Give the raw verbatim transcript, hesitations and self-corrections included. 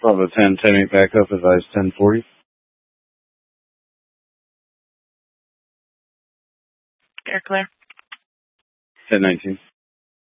Bravo ten, ten eight back up, advise ten forty. Air clear. ten nineteen.